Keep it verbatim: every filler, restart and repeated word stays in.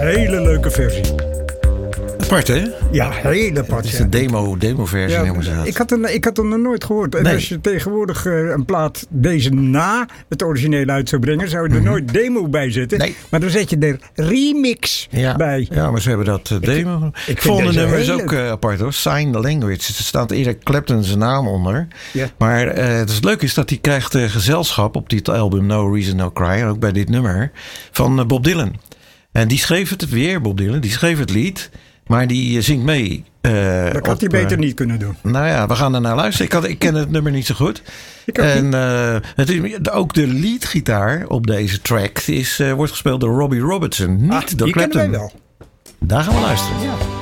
hele leuke versie. Apart, hè? Ja, heel apart. Het is de demo, demo-versie, ja, noemen ze dat. Ik had, een, ik had hem nog nooit gehoord. En Nee. als je tegenwoordig uh, een plaat deze na het originele uit zou brengen, zou je er mm-hmm. nooit demo bij zetten. Nee. Maar dan zet je er remix ja. bij. Ja, maar ze hebben dat uh, demo. Ik, ik Volgende nummer is ook uh, apart, hoor. Sign the Language. Er staat Eric Clapton zijn naam onder. Ja. Maar uh, het is leuk is dat hij krijgt uh, gezelschap op dit album No Reason No Cry. En ook bij dit nummer van uh, Bob Dylan. En die schreef het weer, Bob Dylan. Die schreef het lied. Maar die zingt mee. Uh, dat had hij beter uh, niet kunnen doen. Nou ja, we gaan er naar luisteren. Ik, had, ik ken het nummer niet zo goed. En uh, het is, ook de leadgitaar op deze track is, uh, wordt gespeeld door Robbie Robertson. Niet ah, door die Clapton. kennen wij wel. Daar gaan we luisteren. Ja.